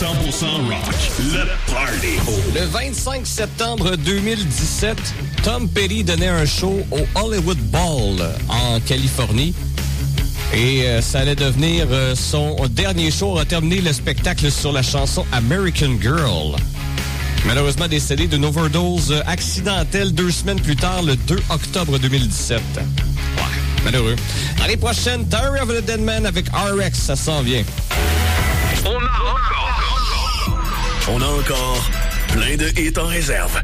rock. Le Party. Le 25 septembre 2017, Tom Petty donnait un show au Hollywood Bowl en Californie. Et ça allait devenir son dernier show. On a terminé le spectacle sur la chanson American Girl. Malheureusement décédé d'une overdose accidentelle 2 semaines plus tard, le 2 octobre 2017. Ouais, malheureux. L'année prochaine, Diary of a Dead Man avec RX, ça s'en vient. On a encore plein de hits en réserve.